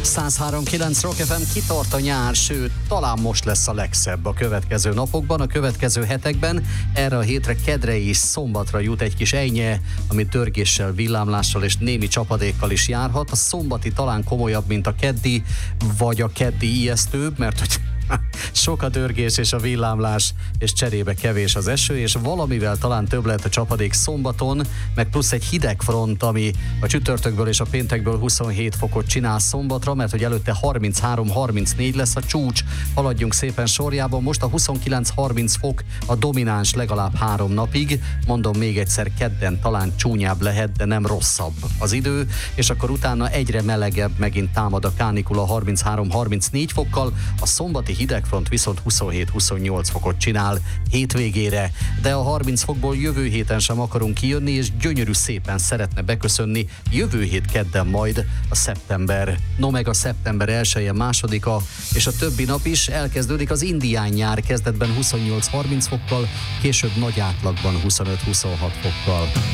103.9 Rock FM kitart a nyár, sőt, talán most lesz a legszebb a következő napokban, a következő hetekben. Erre a hétre, kedre és szombatra jut egy kis ejnye, ami törgéssel, villámlással és némi csapadékkal is járhat. A szombati talán komolyabb, mint a keddi, vagy a keddi ijesztőbb, mert hogy sok a dörgés és a villámlás, és cserébe kevés az eső, és valamivel talán több lehet a csapadék szombaton, meg plusz egy hideg front, ami a csütörtökből és a péntekből 27 fokot csinál szombatra, mert hogy előtte 33-34 lesz a csúcs. Haladjunk szépen sorjában, most a 29-30 fok a domináns legalább 3 napig, mondom még egyszer, kedden talán csúnyább lehet, de nem rosszabb az idő, és akkor utána egyre melegebb, megint támad a kánikula 33-34 fokkal, a szombati hidegfront viszont 27-28 fokot csinál hétvégére, de a 30 fokból jövő héten sem akarunk kijönni, és gyönyörű szépen szeretne beköszönni jövő hét kedden majd a szeptember. No meg a szeptember 1-e, 2-a, és a többi nap is elkezdődik az indián nyár, kezdetben 28-30 fokkal, később nagy átlagban 25-26 fokkal.